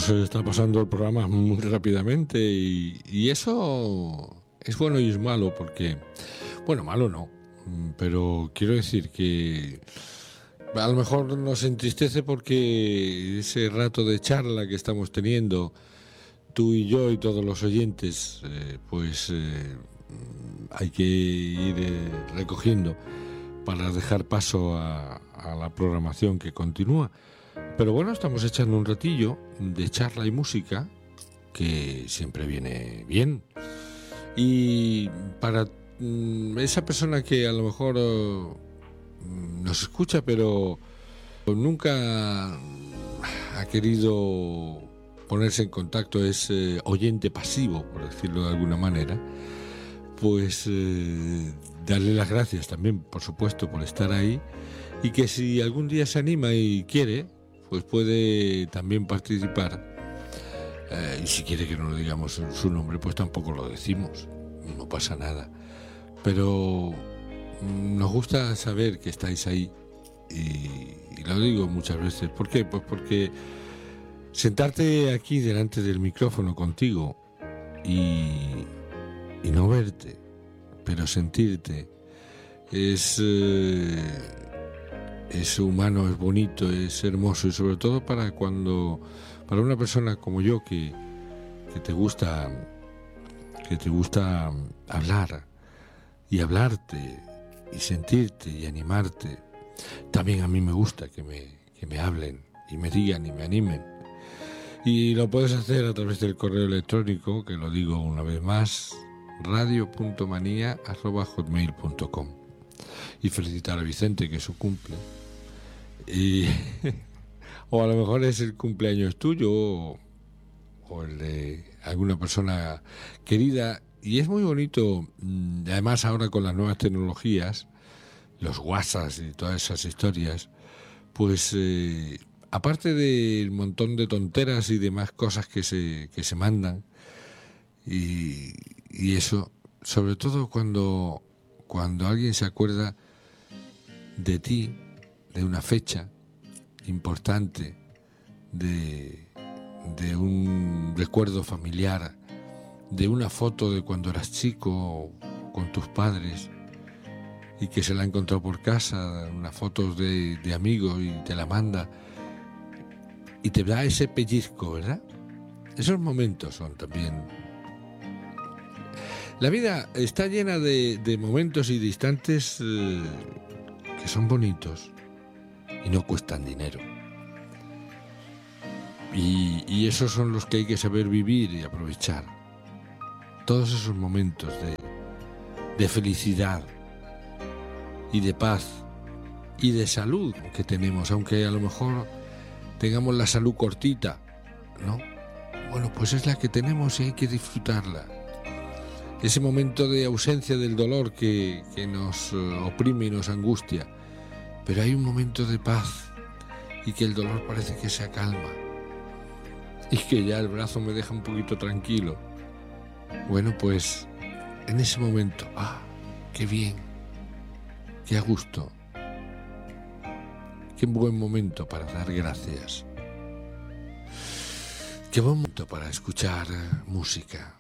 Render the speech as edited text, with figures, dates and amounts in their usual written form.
se está pasando el programa muy rápidamente y eso es bueno y es malo porque, bueno, malo no, pero quiero decir que a lo mejor nos entristece porque ese rato de charla que estamos teniendo tú y yo y todos los oyentes, hay que ir recogiendo para dejar paso a la programación que continúa. Pero bueno, estamos echando un ratillo de charla y música que siempre viene bien. Y para esa persona que a lo mejor nos escucha pero nunca ha querido ponerse en contacto, es oyente pasivo, por decirlo de alguna manera, pues darle las gracias también, por supuesto, por estar ahí, y que si algún día se anima y quiere, pues puede también participar. Y si quiere que no le digamos su nombre, pues tampoco lo decimos, no pasa nada. Pero nos gusta saber que estáis ahí, y lo digo muchas veces. ¿Por qué? Pues porque sentarte aquí delante del micrófono contigo y no verte, pero sentirte, es humano, es bonito, es hermoso, y sobre todo para una persona como yo que te gusta hablar y hablarte y sentirte y animarte. También a mí me gusta que me hablen y me digan y me animen. Y lo puedes hacer a través del correo electrónico, que lo digo una vez más, radio.manía@hotmail.com. Y felicitar a Vicente, que es su cumple. O a lo mejor es el cumpleaños tuyo o el de alguna persona querida. Y es muy bonito, además ahora con las nuevas tecnologías, los WhatsApps y todas esas historias, pues aparte del montón de tonteras y demás cosas que se mandan, y eso, sobre todo cuando alguien se acuerda de ti, de una fecha importante, de un recuerdo familiar, de una foto de cuando eras chico con tus padres y que se la ha encontrado por casa, unas fotos de amigos, y te la manda y te da ese pellizco, ¿verdad? Esos momentos son también... La vida está llena de momentos y de instantes que son bonitos y no cuestan dinero. Y esos son los que hay que saber vivir y aprovechar. Todos esos momentos de felicidad y de paz y de salud que tenemos, aunque a lo mejor tengamos la salud cortita, ¿no? Bueno, pues es la que tenemos y hay que disfrutarla. Ese momento de ausencia del dolor que nos oprime y nos angustia, pero hay un momento de paz y que el dolor parece que se acalma y que ya el brazo me deja un poquito tranquilo. Bueno, pues en ese momento, qué bien, qué a gusto, qué buen momento para dar gracias, qué buen momento para escuchar música.